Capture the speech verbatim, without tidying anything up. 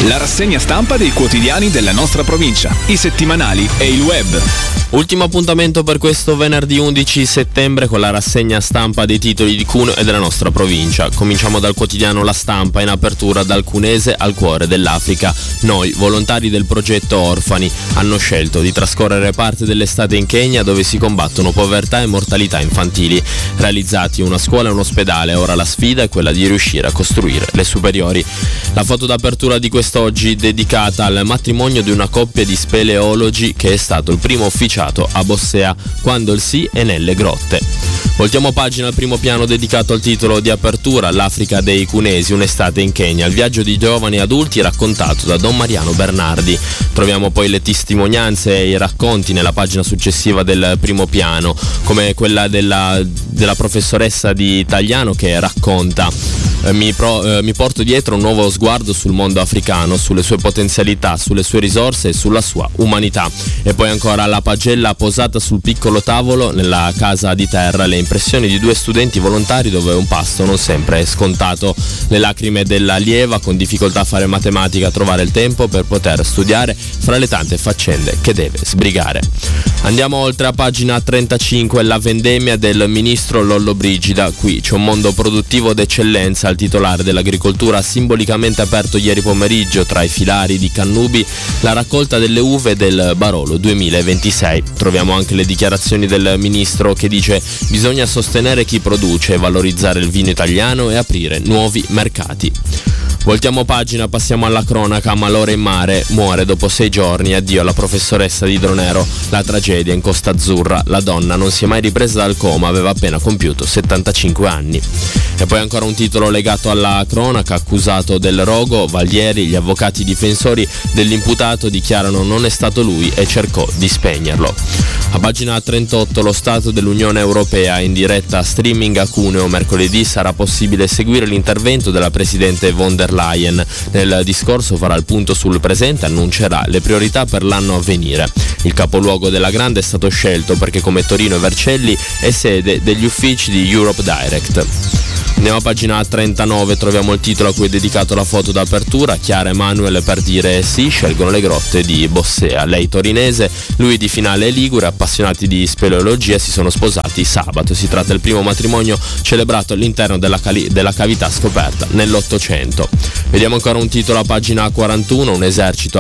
La rassegna stampa dei quotidiani della nostra provincia, i settimanali e il web. Ultimo appuntamento per questo venerdì undici settembre con la rassegna stampa dei titoli di Cuneo e della nostra provincia. Cominciamo dal quotidiano La Stampa, in apertura dal Cunese al cuore dell'Africa. Noi, volontari del progetto Orfani, hanno scelto di trascorrere parte dell'estate in Kenya, dove si combattono povertà e mortalità infantili. Realizzati una scuola e un ospedale, ora la sfida è quella di riuscire a costruire le superiori. La foto d'apertura di quest'oggi dedicata al matrimonio di una coppia di speleologi che è stato il primo ufficiato a Bossea, quando il sì è nelle grotte. Voltiamo pagina al primo piano dedicato al titolo di apertura, l'Africa dei Cunesi, un'estate in Kenya, il viaggio di giovani adulti raccontato da Don Mariano Bernardi. Troviamo poi le testimonianze e i racconti nella pagina successiva del primo piano, come quella della, della professoressa di italiano che racconta: Mi, pro, eh, mi porto dietro un nuovo sguardo sul mondo africano, sulle sue potenzialità, sulle sue risorse e sulla sua umanità. E poi ancora la pagella posata sul piccolo tavolo nella casa di terra, le impressioni di due studenti volontari dove un pasto non sempre è scontato, le lacrime dell'allieva con difficoltà a fare matematica, a trovare il tempo per poter studiare fra le tante faccende che deve sbrigare. Andiamo oltre a pagina trentacinque, la vendemmia del ministro Lollobrigida. Qui c'è un mondo produttivo d'eccellenza. Il titolare dell'agricoltura ha simbolicamente aperto ieri pomeriggio tra i filari di Cannubi la raccolta delle uve del Barolo duemilaventisei. Troviamo anche le dichiarazioni del ministro che dice: bisogna sostenere chi produce, valorizzare il vino italiano e aprire nuovi mercati. Voltiamo pagina, passiamo alla cronaca. Malore in mare, muore dopo sei giorni, addio alla professoressa di Dronero. La tragedia in Costa Azzurra, la donna non si è mai ripresa dal coma, aveva appena compiuto settantacinque anni. E poi ancora un titolo legato alla cronaca, accusato del rogo, Vallieri, gli avvocati difensori dell'imputato dichiarano non è stato lui e cercò di spegnerlo. A pagina trentotto, lo Stato dell'Unione Europea, in diretta streaming a Cuneo. Mercoledì sarà possibile seguire l'intervento della Presidente von der Leyen. Nel discorso farà il punto sul presente e annuncerà le priorità per l'anno a venire. Il capoluogo della Grande è stato scelto perché, come Torino e Vercelli, è sede degli uffici di Europe Direct. Andiamo a pagina trentanove, troviamo il titolo a cui è dedicato la foto d'apertura. Chiara e Manuel per dire sì scelgono le grotte di Bossea. Lei torinese, lui di Finale e Ligure, appassionati di speleologia, si sono sposati sabato. Si tratta del primo matrimonio celebrato all'interno della, cali- della cavità scoperta nell'Ottocento. Vediamo ancora un titolo a pagina quarantuno, un esercito